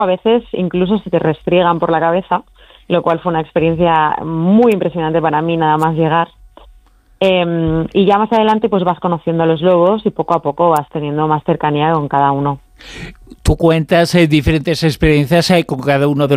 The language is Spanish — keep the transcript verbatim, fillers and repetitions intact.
a veces incluso se te restriegan por la cabeza, lo cual fue una experiencia muy impresionante para mí nada más llegar. Eh, y ya más adelante pues vas conociendo a los lobos y poco a poco vas teniendo más cercanía con cada uno. Tú cuentas eh, diferentes experiencias eh, con cada uno de